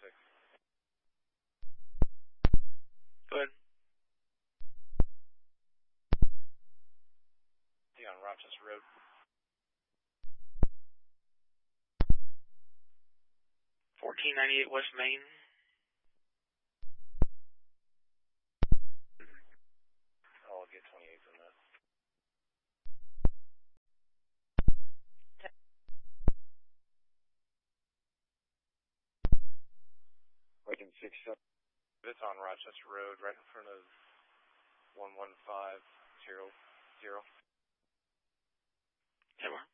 Go ahead. On Rochester Road. $14.98 West Main. I'll get 28 on that. Lincoln 67. It's on Rochester Road, right in front of 11500. Okay, well.